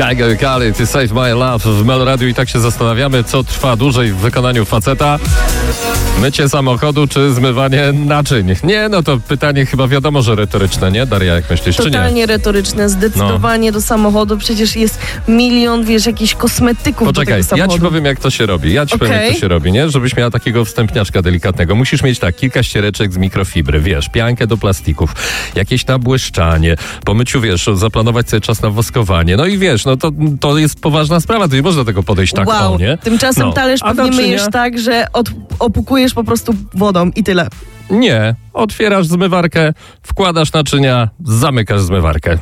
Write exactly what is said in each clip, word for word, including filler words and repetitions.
Kaigo i Kali, Ty Save My Love w Melo Radio i tak się zastanawiamy, co trwa dłużej w wykonaniu faceta. Mycie samochodu czy zmywanie naczyń? Nie, no to pytanie chyba wiadomo, że retoryczne, nie? Daria, jak myślisz, czy nie? Totalnie retoryczne, zdecydowanie no. do samochodu. Przecież jest milion, wiesz, jakichś kosmetyków Poczekaj, do tego samochodu. ja ci powiem, jak to się robi. Ja ci okay. powiem, jak to się robi, nie? Żebyś miała takiego wstępniaczka delikatnego. Musisz mieć tak, kilka ściereczek z mikrofibry, wiesz, piankę do plastików, jakieś nabłyszczanie, po myciu, wiesz, zaplanować sobie czas na woskowanie. No i wiesz, no to, to jest poważna sprawa, to nie można do tego podejść tak, wow. o, nie? Tymczasem no. talerz pewnie naczynia... myjesz tak, że od, opukujesz po prostu wodą i tyle. Nie, otwierasz zmywarkę, wkładasz naczynia, zamykasz zmywarkę.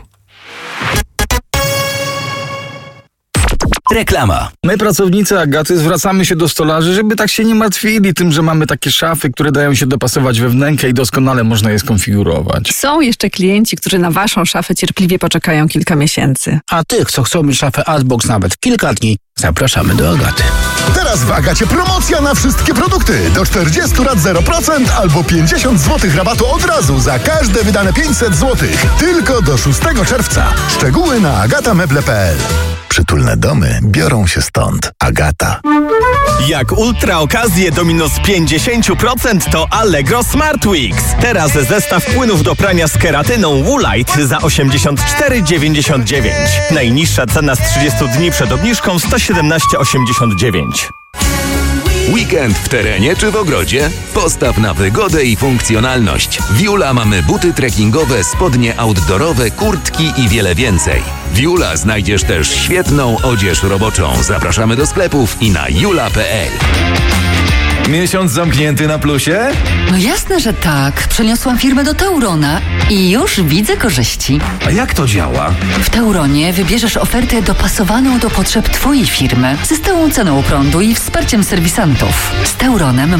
Reklama. My, pracownicy Agaty, zwracamy się do stolarzy, żeby tak się nie martwili tym, że mamy takie szafy, które dają się dopasować we wnękę i doskonale można je skonfigurować. Są jeszcze klienci, którzy na waszą szafę cierpliwie poczekają kilka miesięcy. A tych, co chcą mieć szafę Artbox nawet kilka dni, zapraszamy do Agaty. Teraz w Agacie promocja na wszystkie produkty. Do czterdziestu lat zero procent albo pięćdziesiąt złotych rabatu od razu za każde wydane pięćset złotych. Tylko do szóstego czerwca. Szczegóły na agatameble kropka p l. Przytulne domy biorą się stąd. Agata. Jak ultra okazje do minus pięćdziesiąt procent to Allegro Smart Weeks. Teraz zestaw płynów do prania z keratyną Woolite za osiemdziesiąt cztery dziewięćdziesiąt dziewięć. Najniższa cena z trzydziestu dni przed obniżką sto siedemnaście osiemdziesiąt dziewięć. Weekend w terenie czy w ogrodzie? Postaw na wygodę i funkcjonalność. W Jula mamy buty trekkingowe, spodnie outdoorowe, kurtki i wiele więcej. W Jula znajdziesz też świetną odzież roboczą. Zapraszamy do sklepów i na jula kropka p l. Miesiąc zamknięty na plusie? No jasne, że tak. Przeniosłam firmę do Taurona i już widzę korzyści. A jak to działa? W Tauronie wybierzesz ofertę dopasowaną do potrzeb twojej firmy, ze stałą ceną prądu i wsparciem serwisantów. Z Tauronem